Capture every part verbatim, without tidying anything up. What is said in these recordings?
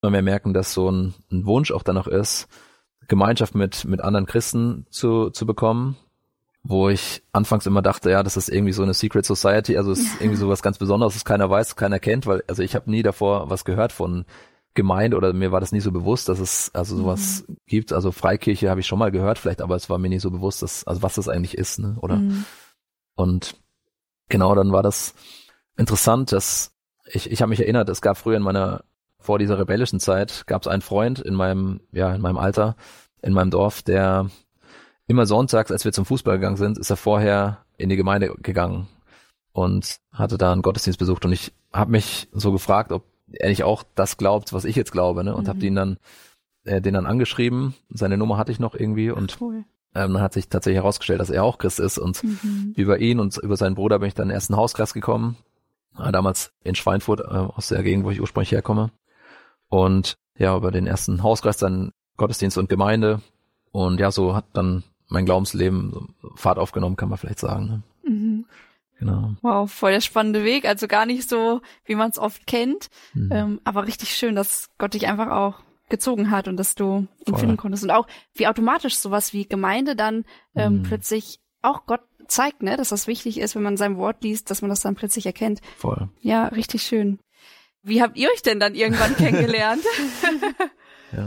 immer mehr merken, dass so ein, ein Wunsch auch dann noch ist, Gemeinschaft mit mit anderen Christen zu zu bekommen, wo ich anfangs immer dachte, ja, das ist irgendwie so eine Secret Society, also es ist irgendwie so was ganz Besonderes, das keiner weiß, keiner kennt, weil also ich habe nie davor was gehört von Gemeinde oder mir war das nie so bewusst, dass es also sowas mhm. gibt. Also Freikirche habe ich schon mal gehört vielleicht, aber es war mir nie so bewusst, dass also was das eigentlich ist, ne? Oder mhm. und genau, dann war das interessant, dass ich ich habe mich erinnert, es gab früher in meiner vor dieser rebellischen Zeit gab es einen Freund in meinem ja in meinem Alter in meinem Dorf, der immer sonntags, als wir zum Fußball gegangen sind, ist er vorher in die Gemeinde gegangen und hatte da einen Gottesdienst besucht und ich habe mich so gefragt, ob er nicht auch das glaubt, was ich jetzt glaube, ne? Und mhm. habe den dann, äh, den dann angeschrieben. Seine Nummer hatte ich noch irgendwie und cool. ähm, dann hat sich tatsächlich herausgestellt, dass er auch Christ ist und mhm. über ihn und über seinen Bruder bin ich dann in den ersten Hauskreis gekommen. Äh, damals in Schweinfurt, äh, aus der Gegend, wo ich ursprünglich herkomme. Und ja, über den ersten Hauskreis dann Gottesdienst und Gemeinde und ja, so hat dann mein Glaubensleben Fahrt aufgenommen, kann man vielleicht sagen, ne? Mhm. Genau. Wow, voll der spannende Weg. Also gar nicht so, wie man es oft kennt, Mhm. ähm, aber richtig schön, dass Gott dich einfach auch gezogen hat und dass du ihn Voll. finden konntest. Und auch wie automatisch sowas wie Gemeinde dann ähm, Mhm. plötzlich auch Gott zeigt, ne, dass das wichtig ist, wenn man sein Wort liest, dass man das dann plötzlich erkennt. Voll. Ja, richtig schön. Wie habt ihr euch denn dann irgendwann kennengelernt? Ja.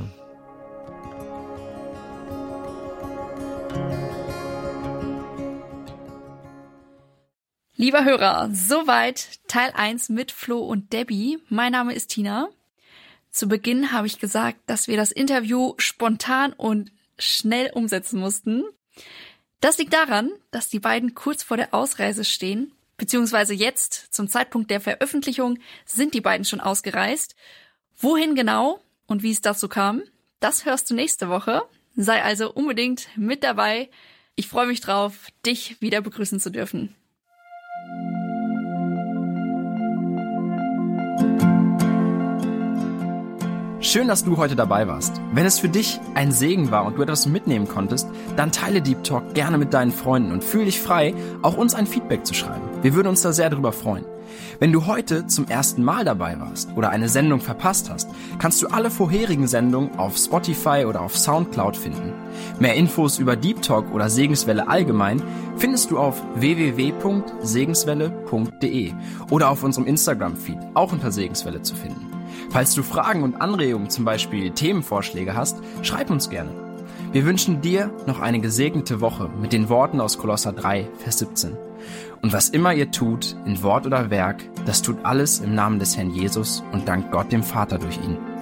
Lieber Hörer, soweit Teil eins mit Flo und Debbie. Mein Name ist Tina. Zu Beginn habe ich gesagt, dass wir das Interview spontan und schnell umsetzen mussten. Das liegt daran, dass die beiden kurz vor der Ausreise stehen, beziehungsweise jetzt, zum Zeitpunkt der Veröffentlichung, sind die beiden schon ausgereist. Wohin genau und wie es dazu kam, das hörst du nächste Woche. Sei also unbedingt mit dabei. Ich freue mich drauf, dich wieder begrüßen zu dürfen. Schön, dass du heute dabei warst. Wenn es für dich ein Segen war und du etwas mitnehmen konntest, dann teile Deep Talk gerne mit deinen Freunden und fühl dich frei, auch uns ein Feedback zu schreiben. Wir würden uns da sehr drüber freuen. Wenn du heute zum ersten Mal dabei warst oder eine Sendung verpasst hast, kannst du alle vorherigen Sendungen auf Spotify oder auf Soundcloud finden. Mehr Infos über Deep Talk oder Segenswelle allgemein findest du auf w w w punkt segenswelle punkt d e oder auf unserem Instagram-Feed, auch unter Segenswelle zu finden. Falls du Fragen und Anregungen, zum Beispiel Themenvorschläge hast, schreib uns gerne. Wir wünschen dir noch eine gesegnete Woche mit den Worten aus Kolosser drei, Vers siebzehn. Und was immer ihr tut, in Wort oder Werk, das tut alles im Namen des Herrn Jesus und dankt Gott dem Vater durch ihn.